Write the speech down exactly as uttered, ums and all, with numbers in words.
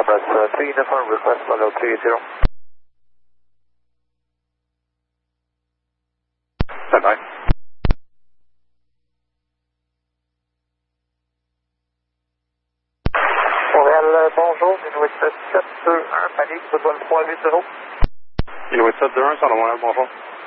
Airbus uh, three uniform, request level three zero. Stand by. Montréal, euh, bonjour, Inuit sept deux un, panique, Football trois huit zéro. Inuit sept deux un, sur le Montréal, bonjour.